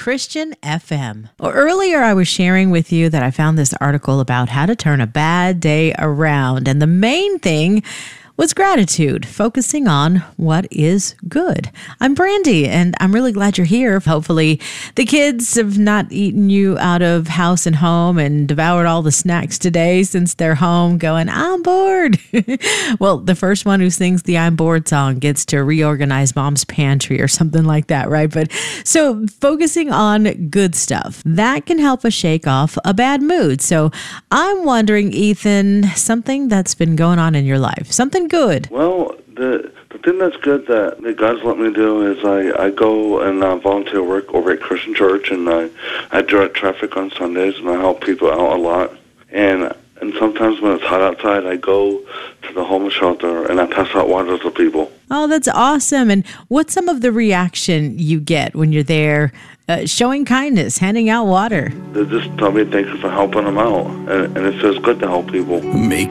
Christian FM. Well, earlier, I was sharing with you that I found this article about how to turn a bad day around. And the main thing was gratitude, focusing on what is good. I'm Brandy, and I'm really glad you're here. Hopefully, the kids have not eaten you out of house and home and devoured all the snacks today since they're home going, I'm bored. Well, the first one who sings the I'm bored song gets to reorganize mom's pantry or something like that, right? But so focusing on good stuff, that can help us shake off a bad mood. So I'm wondering, Ethan, something that's been going on in your life, something good. Well, the thing that's good that God's let me do is I go and volunteer work over at Christian Church, and I direct traffic on Sundays, and I help people out a lot. And sometimes when it's hot outside, I go to the homeless shelter and I pass out water to people. Oh, that's awesome. And what's some of the reaction you get when you're there showing kindness, handing out water? They just tell me thank you for helping them out, and it feels good to help people.